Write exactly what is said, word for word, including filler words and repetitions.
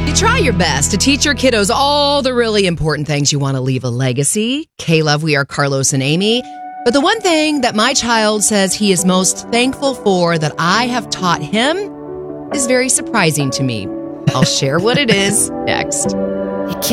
You try your best to teach your kiddos all the really important things you want to leave a legacy. K-Love, we are Carlos and Amy. But the one thing that my child says he is most thankful for that I have taught him is very surprising to me. I'll share what it is next.